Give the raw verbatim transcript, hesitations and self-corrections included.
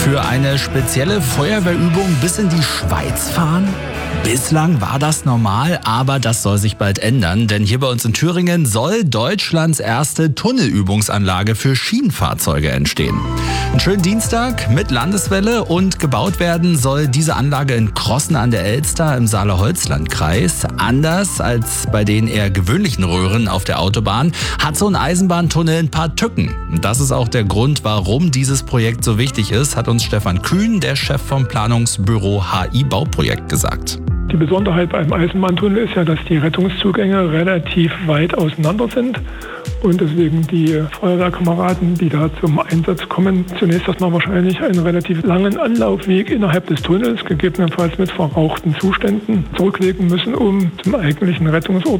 für eine spezielle Feuerwehrübung bis in die Schweiz fahren? Bislang war das normal, aber das soll sich bald ändern, denn hier bei uns in Thüringen soll Deutschlands erste Tunnelübungsanlage für Schienenfahrzeuge entstehen. Einen schönen Dienstag mit Landeswelle und gebaut werden soll diese Anlage in Crossen an der Elster im Saale-Holzland-Kreis. Anders als bei den eher gewöhnlichen Röhren auf der Autobahn hat so ein Eisenbahntunnel ein paar Tücken. Und das ist auch der Grund, warum dieses Projekt so wichtig ist, hat uns Stefan Kühn, der Chef vom Planungsbüro H I Bauprojekt, gesagt. Die Besonderheit beim Eisenbahntunnel ist ja, dass die Rettungszugänge relativ weit auseinander sind und deswegen die Feuerwehrkameraden, die da zum Einsatz kommen, zunächst erstmal wahrscheinlich einen relativ langen Anlaufweg innerhalb des Tunnels, gegebenenfalls mit verrauchten Zuständen, zurücklegen müssen, um zum eigentlichen Rettungsort